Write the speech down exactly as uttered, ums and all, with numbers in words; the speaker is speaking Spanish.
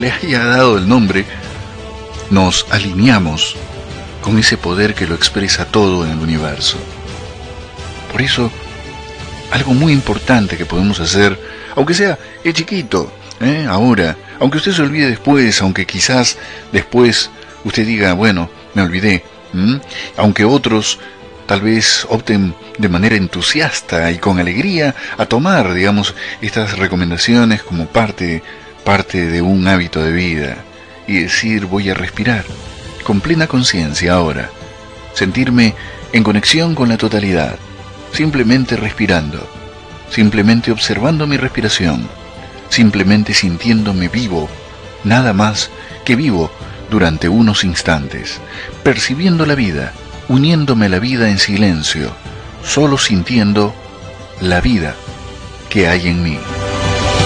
le haya dado el nombre, nos alineamos con ese poder que lo expresa todo en el universo. Por eso, algo muy importante que podemos hacer, aunque sea es chiquito, ¿eh? ahora, aunque usted se olvide después, aunque quizás después usted diga, bueno, me olvidé, ¿m? aunque otros tal vez opten de manera entusiasta y con alegría a tomar, digamos, estas recomendaciones como parte, parte de un hábito de vida, y decir, voy a respirar con plena conciencia ahora, sentirme en conexión con la totalidad, simplemente respirando, simplemente observando mi respiración, simplemente sintiéndome vivo, nada más que vivo durante unos instantes, percibiendo la vida, uniéndome a la vida en silencio, solo sintiendo la vida que hay en mí.